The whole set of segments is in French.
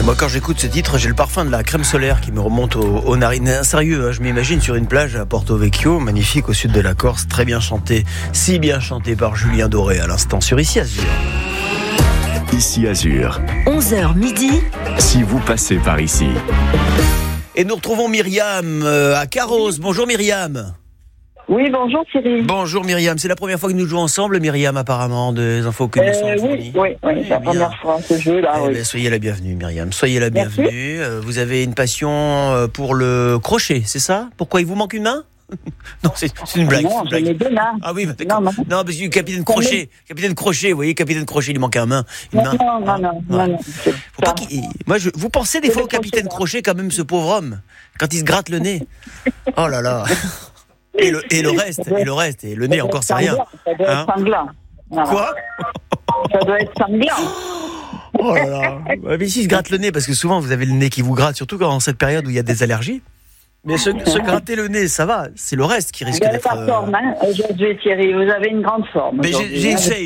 Et moi, quand j'écoute ce titre, j'ai le parfum de la crème solaire qui me remonte aux narines. Sérieux, je m'imagine sur une plage à Porto Vecchio, magnifique au sud de la Corse, très bien chanté, si bien chanté par Julien Doré à l'instant sur Ici Azur. Ici Azur. 11h midi. Si vous passez par ici. Et nous retrouvons Myriam à Carros. Bonjour Myriam. Oui, bonjour Cyril. Bonjour Myriam, c'est la première fois que nous jouons ensemble, Myriam, apparemment, des infos que nous sommes fournies. Oui, c'est la première fois ce jeu-là. Eh bien, soyez la bienvenue Myriam, soyez la bienvenue. Vous avez une passion pour le crochet, c'est ça? Pourquoi il vous manque une main? Non, c'est une blague. Non, j'en ai deux mains. Ah oui, d'accord. Non, parce que Capitaine Crochet, vous voyez, Capitaine Crochet, il lui manque une main. Non. Faut pas vous pensez des fois au Capitaine Crochet, quand même, ce pauvre homme, quand il se gratte le nez. Oh là là. Et le reste, et le nez encore, c'est rien. Ça doit être sanglant. Quoi? Ça doit être sanglant. Oh là là. Ouais, mais s'il se gratte le nez, parce que souvent vous avez le nez qui vous gratte, surtout dans cette période où il y a des allergies. Mais se gratter le nez, ça va. C'est le reste qui risque d'être. Vous avez la forme, aujourd'hui, Thierry. Vous avez une grande forme. Mais j'essaye.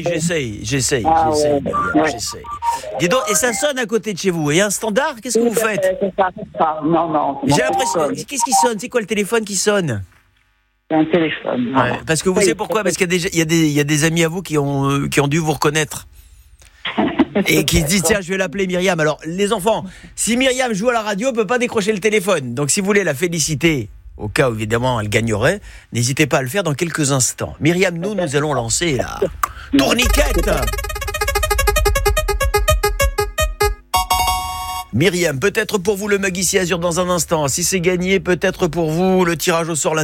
Dis donc, et ça sonne à côté de chez vous. Et un standard, qu'est-ce que vous faites? C'est ça. Non. J'ai l'impression. Qu'est-ce qui sonne? C'est quoi le téléphone qui sonne? C'est un téléphone. Ouais, parce que vous savez pourquoi? Parce qu'il y a des amis à vous qui ont dû vous reconnaître. Et qui se disent, tiens, je vais l'appeler Myriam. Alors, les enfants, si Myriam joue à la radio, peut pas décrocher le téléphone. Donc, si vous voulez la féliciter, au cas où, évidemment, elle gagnerait, n'hésitez pas à le faire dans quelques instants. Myriam, nous allons lancer la tourniquette. Myriam, peut-être pour vous le mug Ici Azur dans un instant. Si c'est gagné, peut-être pour vous le tirage au sort